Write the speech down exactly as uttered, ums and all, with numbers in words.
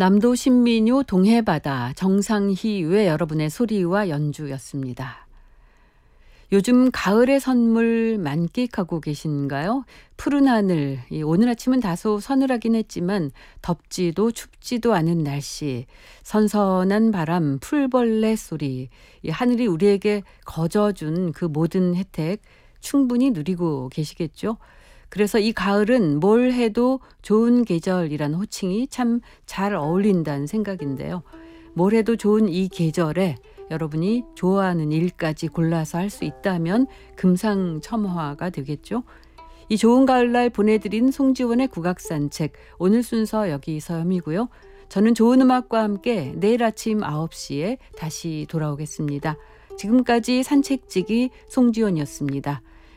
남도 신민요 동해바다 정상희의 여러분의 소리와 연주였습니다. 요즘 가을의 선물 만끽하고 계신가요? 푸른 하늘, 오늘 아침은 다소 서늘하긴 했지만 덥지도 춥지도 않은 날씨, 선선한 바람, 풀벌레 소리, 이 하늘이 우리에게 거저준 그 모든 혜택 충분히 누리고 계시겠죠? 그래서 이 가을은 뭘 해도 좋은 계절이라는 호칭이 참 잘 어울린다는 생각인데요. 뭘 해도 좋은 이 계절에 여러분이 좋아하는 일까지 골라서 할 수 있다면 금상첨화가 되겠죠. 이 좋은 가을날 보내드린 송지원의 국악산책, 오늘 순서 여기서 여미고요. 저는 좋은 음악과 함께 내일 아침 아홉 시에 다시 돌아오겠습니다. 지금까지 산책지기 송지원이었습니다.